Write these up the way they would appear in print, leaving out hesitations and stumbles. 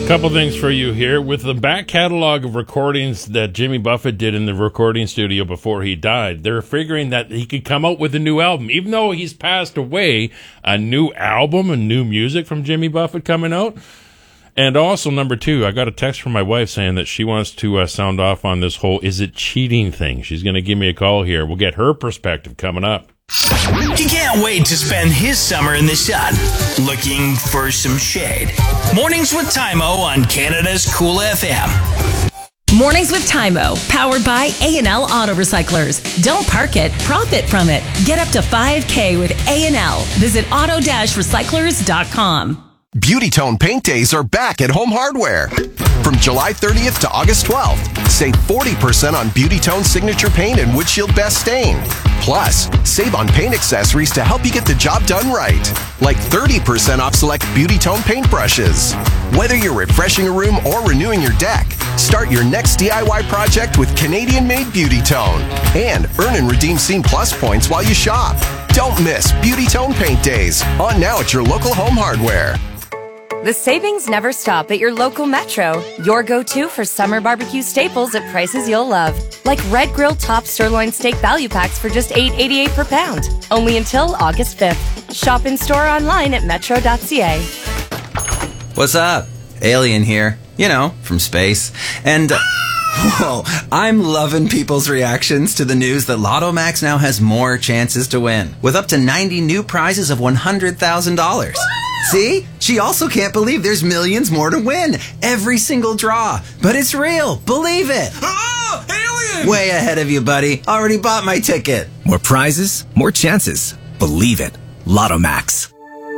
Couple things for you here. With the back catalog of recordings that Jimmy Buffett did in the recording studio before he died, they're figuring that he could come out with a new album. Even though he's passed away, a new album and new music from Jimmy Buffett coming out. And also, number two, I got a text from my wife saying that she wants to sound off on this whole is it cheating thing. She's going to give me a call here. We'll get her perspective coming up. He can't wait to spend his summer in the sun, looking for some shade. Mornings with Tymo on Canada's Cool FM. Mornings with Tymo, powered by A&L Auto Recyclers. Don't park it, profit from it. Get up to $5,000 with A&L. Visit auto-recyclers.com. Beauty Tone Paint Days are back at Home Hardware. From July 30th to August 12th, save 40% on Beauty Tone Signature Paint and Windshield Best Stain. Plus, save on paint accessories to help you get the job done right. Like 30% off select Beauty Tone paint brushes. Whether you're refreshing a room or renewing your deck, start your next DIY project with Canadian-made Beauty Tone. And earn and redeem Scene Plus points while you shop. Don't miss Beauty Tone Paint Days. On now at your local Home Hardware. The savings never stop at your local Metro. Your go-to for summer barbecue staples at prices you'll love. Like Red Grill Top Sirloin Steak Value Packs for just $8.88 per pound. Only until August 5th. Shop in-store or online at metro.ca. What's up? Alien here. You know, from space. And... whoa, I'm loving people's reactions to the news that Lotto Max now has more chances to win, with up to 90 new prizes of $100,000. See? She also can't believe there's millions more to win. Every single draw. But it's real. Believe it. Oh, alien! Way ahead of you, buddy. Already bought my ticket. More prizes, more chances. Believe it. Lotto Max.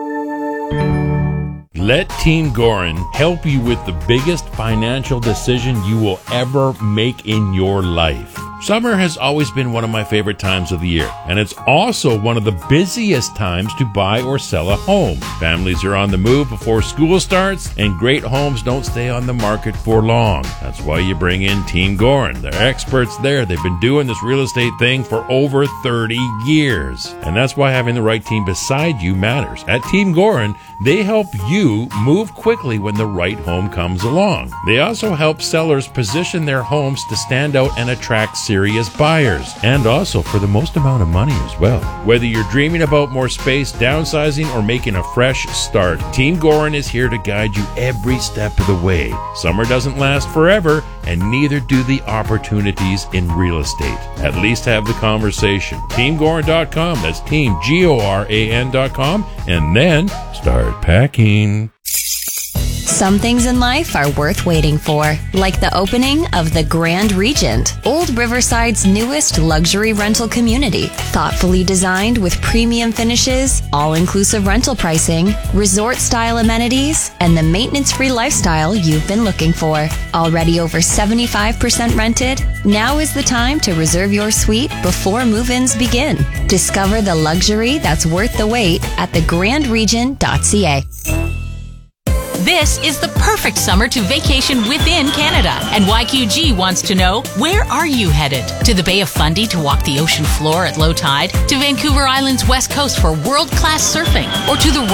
Let Team Gorin help you with the biggest financial decision you will ever make in your life. Summer has always been one of my favorite times of the year, and it's also one of the busiest times to buy or sell a home. Families are on the move before school starts, and great homes don't stay on the market for long. That's why you bring in Team Gorin. They're experts there. They've been doing this real estate thing for over 30 years. And that's why having the right team beside you matters. At Team Gorin, they help you move quickly when the right home comes along. They also help sellers position their homes to stand out and attract serious buyers, and also for the most amount of money as well. Whether you're dreaming about more space, downsizing, or making a fresh start, Team Gorin is here to guide you every step of the way. Summer doesn't last forever, and neither do the opportunities in real estate. At least have the conversation. TeamGorin.com, that's Team Goran.com, and then start packing. Some things in life are worth waiting for, like the opening of the Grand Regent, Old Riverside's newest luxury rental community. Thoughtfully designed with premium finishes, all-inclusive rental pricing, resort-style amenities, and the maintenance-free lifestyle you've been looking for. Already over 75% rented, now is the time to reserve your suite before move-ins begin. Discover the luxury that's worth the wait at thegrandregent.ca. This is the perfect summer to vacation within Canada. And YQG wants to know, where are you headed? To the Bay of Fundy to walk the ocean floor at low tide? To Vancouver Island's west coast for world-class surfing? Or to the